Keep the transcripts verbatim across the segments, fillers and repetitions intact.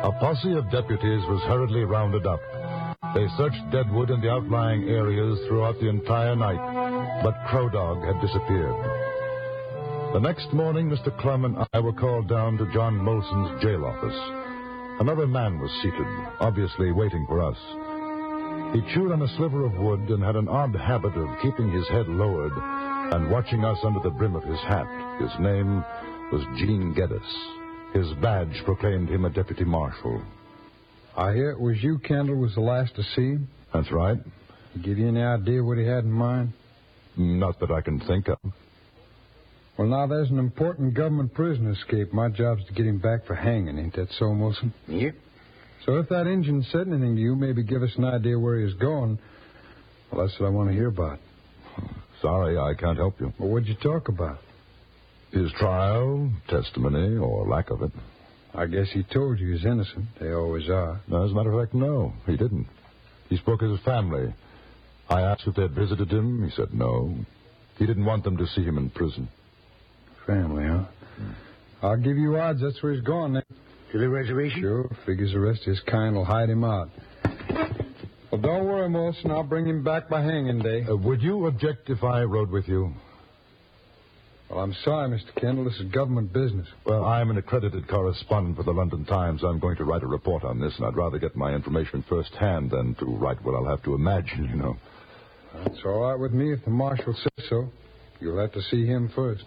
A posse of deputies was hurriedly rounded up. They searched Deadwood and the outlying areas throughout the entire night, but Crow Dog had disappeared. The next morning, Mister Clum and I were called down to John Molson's jail office. Another man was seated, obviously waiting for us. He chewed on a sliver of wood and had an odd habit of keeping his head lowered and watching us under the brim of his hat. His name was Gene Geddes. His badge proclaimed him a deputy marshal. I hear it was you, Kendall, was the last to see him? That's right. He give you any idea what he had in mind? Not that I can think of. Well, now, there's an important government prisoner escaped. My job's to get him back for hanging, ain't that so, Wilson? Yep. So if that Injun said anything to you, maybe give us an idea where he's going. Well, that's what I want to hear about. Sorry, I can't help you. Well, what'd you talk about? His trial, testimony, or lack of it. I guess he told you he's innocent. They always are. No, as a matter of fact, no, he didn't. He spoke of his family. I asked if they'd visited him. He said no. He didn't want them to see him in prison. Family, huh? Hmm. I'll give you odds that's where he's going then. To the reservation? Sure. Figures the rest of his kind will hide him out. Well, don't worry, Molson. I'll bring him back by hanging day. Uh, would you object if I rode with you? Well, I'm sorry, Mister Kendall. This is government business. Well, I'm an accredited correspondent for the London Times. I'm going to write a report on this, and I'd rather get my information firsthand than to write what I'll have to imagine, you know. That's all right with me if the marshal says so. You'll have to see him first.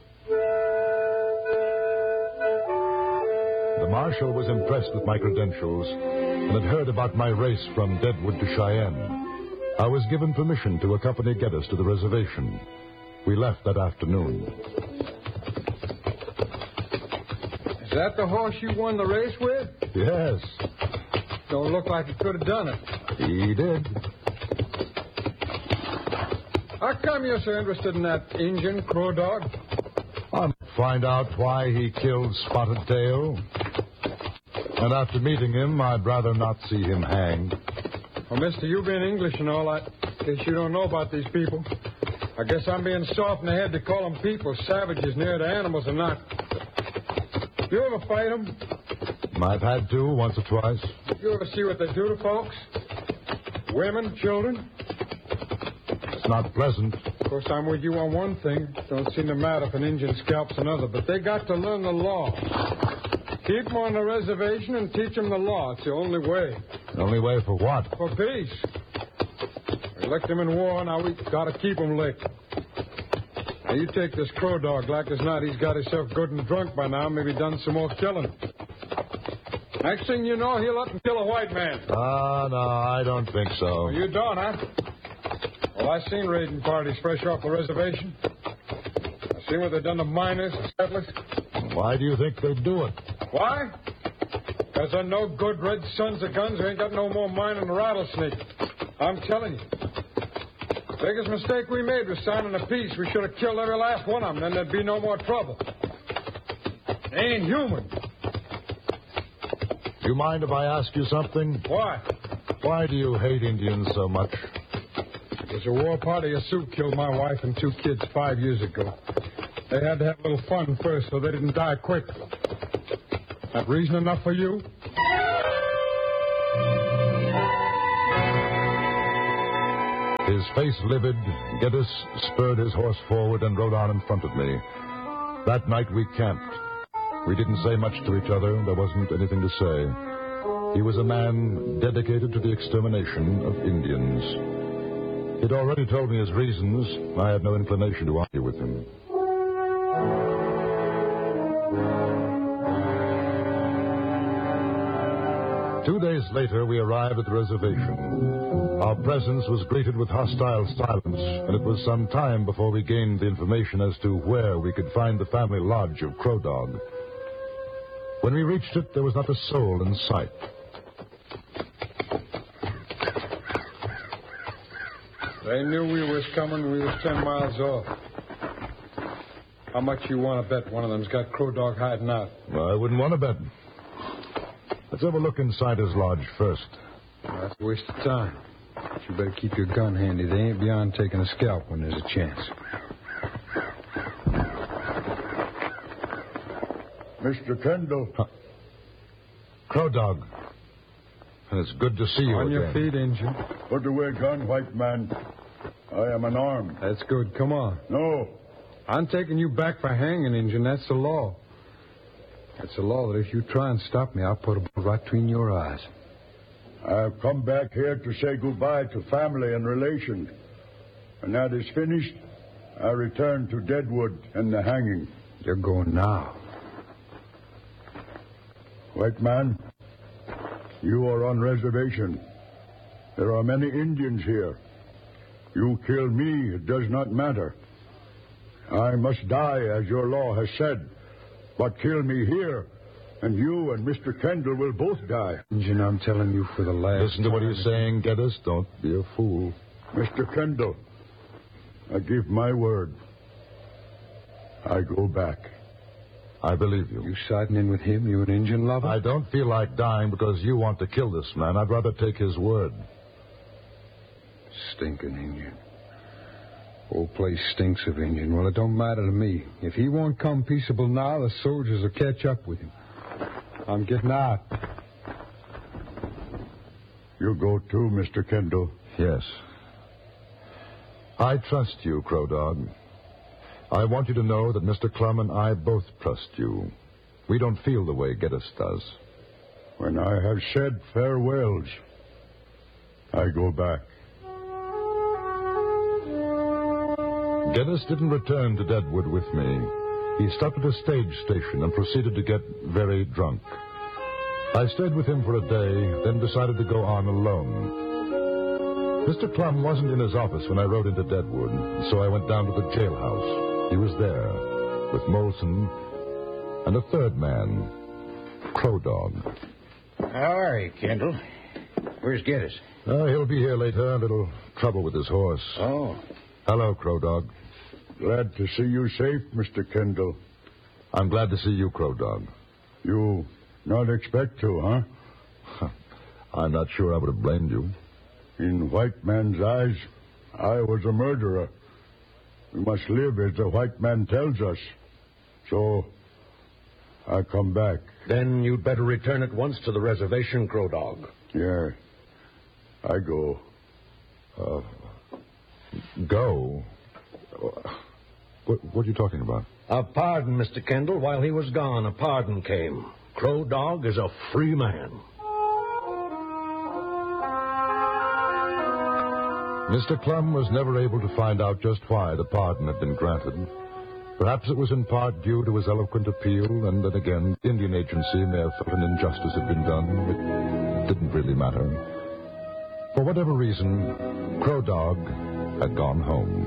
The marshal was impressed with my credentials and had heard about my race from Deadwood to Cheyenne. I was given permission to accompany Geddes to the reservation. We left that afternoon. Is that the horse you won the race with? Yes. Don't look like he could have done it. He did. How come you're so interested in that Injun, Crow Dog? I'll find out why he killed Spotted Tail. And after meeting him, I'd rather not see him hanged. Well, mister, you being English and all that, in case you don't know about these people, I guess I'm being soft in the head to call them people, savages near to animals or not. You ever fight them? I've had to, once or twice. You ever see what they do to folks? Women, children? It's not pleasant. Of course, I'm with you on one thing. Don't seem to matter if an Indian scalps another, but they got to learn the law. Keep them on the reservation and teach them the law. It's the only way. The only way for what? For peace. We licked them in war, now we got to keep them licked. Now, you take this Crow Dog. Like as not, he's got himself good and drunk by now, maybe done some more killing. Next thing you know, he'll up and kill a white man. Ah, uh, no, I don't think so. Well, you don't, huh? Well, I seen raiding parties fresh off the reservation. I seen what they've done to miners and settlers. Why do you think they do it? Why? Because they're no good red sons of guns who ain't got no more mind than a rattlesnake. I'm telling you. Biggest mistake we made was signing a peace. We should have killed every last one of them, then there'd be no more trouble. They ain't human. Do you mind if I ask you something? Why? Why do you hate Indians so much? Because a war party of Sioux killed my wife and two kids five years ago. They had to have a little fun first so they didn't die quick. That reason enough for you? His face livid, Geddes spurred his horse forward and rode on in front of me. That night we camped. We didn't say much to each other. There wasn't anything to say. He was a man dedicated to the extermination of Indians. He'd already told me his reasons. I had no inclination to argue with him. Two days later, we arrived at the reservation. Our presence was greeted with hostile silence, and it was some time before we gained the information as to where we could find the family lodge of Crow Dog. When we reached it, there was not a soul in sight. They knew we was coming. We was ten miles off. How much you want to bet one of them's got Crow Dog hiding out? Well, I wouldn't want to bet. Let's have a look inside his lodge first. Well, that's a waste of time. But you better keep your gun handy. They ain't beyond taking a scalp when there's a chance. Mister Kendall. Huh. Crow Dog. And it's good to see you On again. your feet, Injun. Put away gun, white man. I am unarmed. That's good. Come on. No. I'm taking you back for hanging, Injun. That's the law. That's the law that if you try and stop me, I'll put a bullet right between your eyes. I've come back here to say goodbye to family and relations. When that is finished, I return to Deadwood and the hanging. You're going now. White man, you are on reservation. There are many Indians here. You kill me, it does not matter. I must die, as your law has said. But kill me here, and you and Mister Kendall will both die. Injun, I'm telling you for the last Listen to what he's saying, Geddes. Don't be a fool. Mister Kendall, I give my word. I go back. I believe you. You siding in with him? You an Injun lover? I don't feel like dying because you want to kill this man. I'd rather take his word. Stinking Injun. Whole place stinks of Injun. Well, it don't matter to me. If he won't come peaceable now, the soldiers will catch up with him. I'm getting out. You go too, Mister Kendall. Yes. I trust you, Crow Dog. I want you to know that Mister Clum and I both trust you. We don't feel the way Geddes does. When I have said farewells, I go back. Geddes didn't return to Deadwood with me. He stopped at a stage station and proceeded to get very drunk. I stayed with him for a day, then decided to go on alone. Mister Clum wasn't in his office when I rode into Deadwood, so I went down to the jailhouse. He was there, with Molson and a third man, Crow Dog. How are you, Kendall? Where's Geddes? Uh, he'll be here later. A little trouble with his horse. Oh. Hello, Crow Dog. Glad to see you safe, Mister Kendall. I'm glad to see you, Crow Dog. You not expect to, huh? I'm not sure I would have blamed you. In white man's eyes, I was a murderer. We must live as the white man tells us. So, I come back. Then you'd better return at once to the reservation, Crow Dog. Yeah, I go. Uh, go? What, what are you talking about? A pardon, Mister Kendall. While he was gone, a pardon came. Crow Dog is a free man. Mister Clum was never able to find out just why the pardon had been granted. Perhaps it was in part due to his eloquent appeal, and then again, the Indian Agency may have felt an injustice had been done. It didn't really matter. For whatever reason, Crow Dog had gone home.